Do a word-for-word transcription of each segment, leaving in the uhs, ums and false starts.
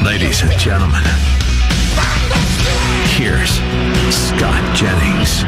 Ladies and gentlemen, here's Scott Jennings.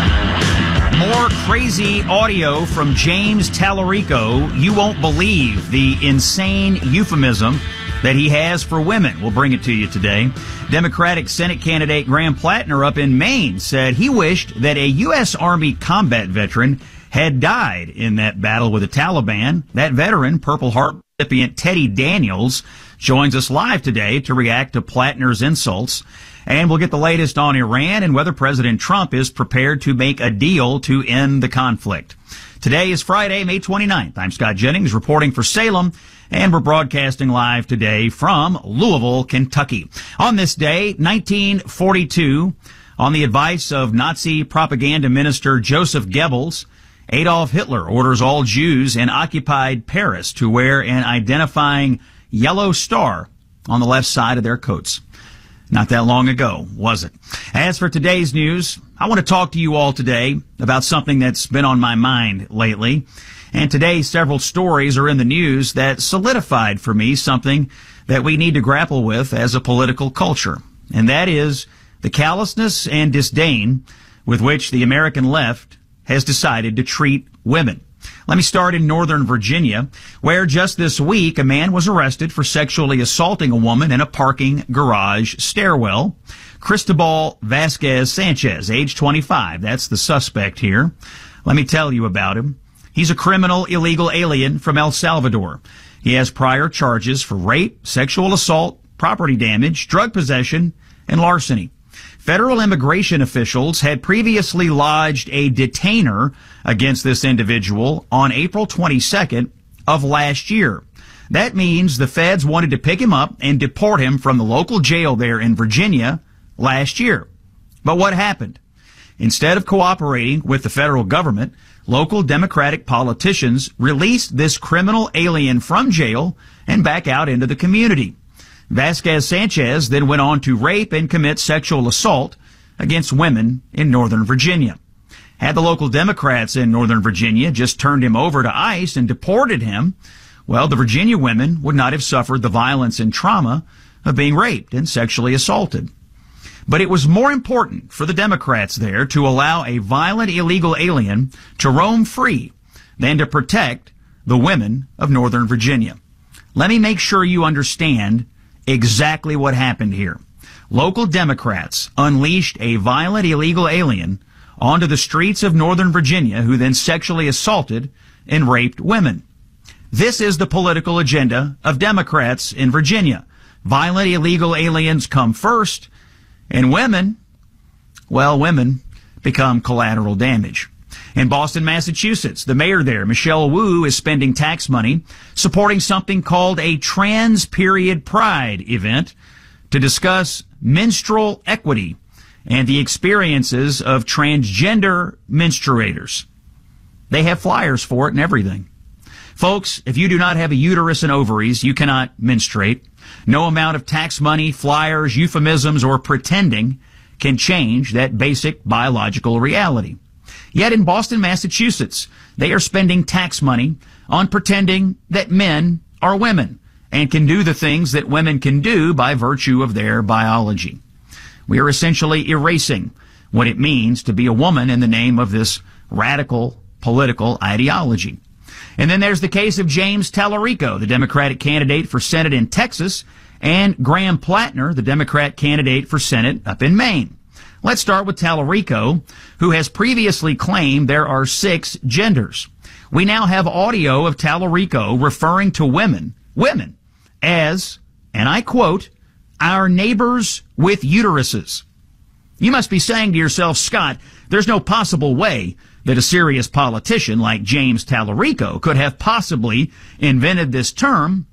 More crazy audio from James Tallarico. You won't believe the insane euphemism that he has for women. We'll bring it to you today. Democratic Senate candidate Graham Plattner up in Maine said he wished that a U S Army combat veteran had died in that battle with the Taliban. That veteran, Purple Heart recipient Teddy Daniels, joins us live today to react to Plattner's insults. And we'll get the latest on Iran and whether President Trump is prepared to make a deal to end the conflict. Today is Friday, May twenty-ninth. I'm Scott Jennings reporting for Salem, and we're broadcasting live today from Louisville, Kentucky. On this day, nineteen forty-two, on the advice of Nazi propaganda minister Joseph Goebbels, Adolf Hitler orders all Jews in occupied Paris to wear an identifying yellow star on the left side of their coats. Not that long ago, was it? As for today's news, I want to talk to you all today about something that's been on my mind lately. And today, several stories are in the news that solidified for me something that we need to grapple with as a political culture. And that is the callousness and disdain with which the American left has decided to treat women. Let me start in Northern Virginia, where just this week a man was arrested for sexually assaulting a woman in a parking garage stairwell. Cristobal Vasquez Sanchez, age twenty-five, that's the suspect here. Let me tell you about him. He's a criminal illegal alien from El Salvador. He has prior charges for rape, sexual assault, property damage, drug possession, and larceny. Federal immigration officials had previously lodged a detainer against this individual on April twenty-second of last year. That means the feds wanted to pick him up and deport him from the local jail there in Virginia last year. But what happened? Instead of cooperating with the federal government, local Democratic politicians released this criminal alien from jail and back out into the community. Vasquez Sanchez then went on to rape and commit sexual assault against women in Northern Virginia. Had the local Democrats in Northern Virginia just turned him over to ICE and deported him, well, the Virginia women would not have suffered the violence and trauma of being raped and sexually assaulted. But it was more important for the Democrats there to allow a violent illegal alien to roam free than to protect the women of Northern Virginia. Let me make sure you understand exactly what happened here. Local Democrats unleashed a violent illegal alien onto the streets of Northern Virginia who then sexually assaulted and raped women. This is the political agenda of Democrats in Virginia. Violent illegal aliens come first, and women, well, women become collateral damage. In Boston, Massachusetts, the mayor there, Michelle Wu, is spending tax money supporting something called a Trans Period Pride event to discuss menstrual equity and the experiences of transgender menstruators. They have flyers for it and everything. Folks, if you do not have a uterus and ovaries, you cannot menstruate. No amount of tax money, flyers, euphemisms, or pretending can change that basic biological reality. Yet in Boston, Massachusetts, they are spending tax money on pretending that men are women and can do the things that women can do by virtue of their biology. We are essentially erasing what it means to be a woman in the name of this radical political ideology. And then there's the case of James Tallarico, the Democratic candidate for Senate in Texas, and Graham Plattner, the Democrat candidate for Senate up in Maine. Let's start with Tallarico, who has previously claimed there are six genders. We now have audio of Tallarico referring to women, women, as, and I quote, our neighbors with uteruses. You must be saying to yourself, Scott, there's no possible way that a serious politician like James Tallarico could have possibly invented this term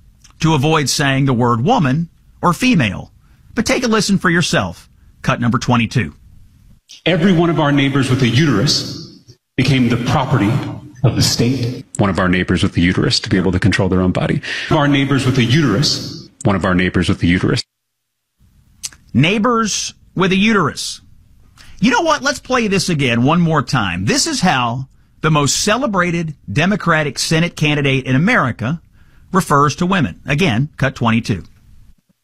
to avoid saying the word woman or female. But take a listen for yourself. Cut number twenty-two. Every one of our neighbors with a uterus became the property of the state. One of our neighbors with a uterus to be able to control their own body. Our neighbors with a uterus. One of our neighbors with a uterus. Neighbors with a uterus. You know what? Let's play this again one more time. This is how the most celebrated Democratic Senate candidate in America refers to women. Again, cut twenty-two.